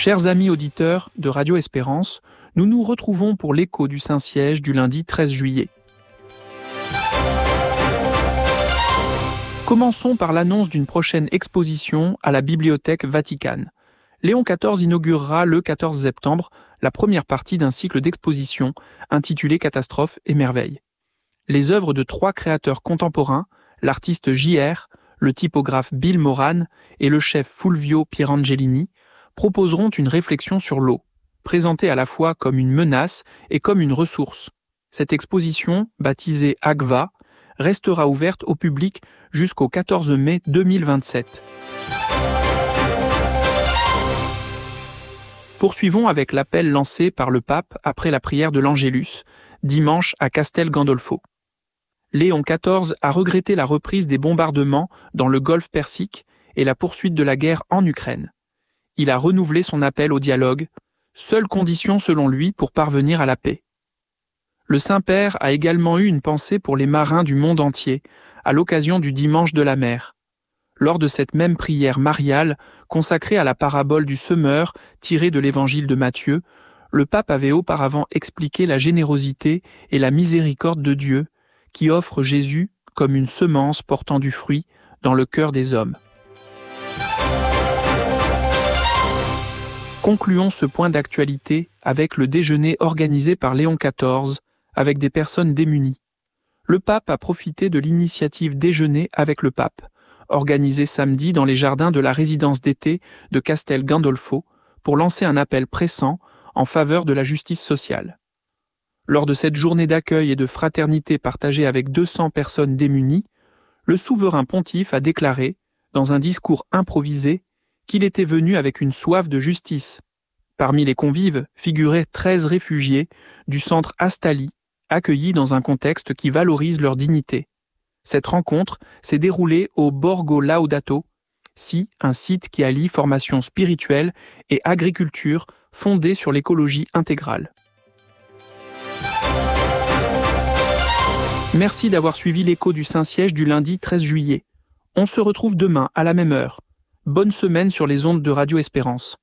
Chers amis auditeurs de Radio Espérance, nous nous retrouvons pour l'écho du Saint-Siège du lundi 13 juillet. Commençons par l'annonce d'une prochaine exposition à la Bibliothèque Vaticane. Léon XIV inaugurera le 14 septembre la première partie d'un cycle d'expositions intitulé Catastrophes et merveilles. Les œuvres de 3 créateurs contemporains, l'artiste J.R., le typographe Bill Moran et le chef Fulvio Pierangellini, proposeront une réflexion sur l'eau, présentée à la fois comme une menace et comme une ressource. Cette exposition, baptisée AGVA, restera ouverte au public jusqu'au 14 mai 2027. Poursuivons avec l'appel lancé par le pape après la prière de l'Angélus, dimanche à Castel Gandolfo. Léon XIV a regretté la reprise des bombardements dans le golfe Persique et la poursuite de la guerre en Ukraine. Il a renouvelé son appel au dialogue, seule condition selon lui pour parvenir à la paix. Le Saint-Père a également eu une pensée pour les marins du monde entier, à l'occasion du Dimanche de la Mer. Lors de cette même prière mariale, consacrée à la parabole du semeur tirée de l'évangile de Matthieu, le pape avait auparavant expliqué la générosité et la miséricorde de Dieu, qui offre Jésus comme une semence portant du fruit dans le cœur des hommes. Concluons ce point d'actualité avec le déjeuner organisé par Léon XIV avec des personnes démunies. Le pape a profité de l'initiative Déjeuner avec le pape, organisée samedi dans les jardins de la résidence d'été de Castel Gandolfo, pour lancer un appel pressant en faveur de la justice sociale. Lors de cette journée d'accueil et de fraternité partagée avec 200 personnes démunies, le souverain pontife a déclaré, dans un discours improvisé, qu'il était venu avec une soif de justice. Parmi les convives figuraient 13 réfugiés du centre Astali, accueillis dans un contexte qui valorise leur dignité. Cette rencontre s'est déroulée au Borgo Laudato, un site qui allie formation spirituelle et agriculture fondée sur l'écologie intégrale. Merci d'avoir suivi l'écho du Saint-Siège du lundi 13 juillet. On se retrouve demain à la même heure. Bonne semaine sur les ondes de Radio Espérance.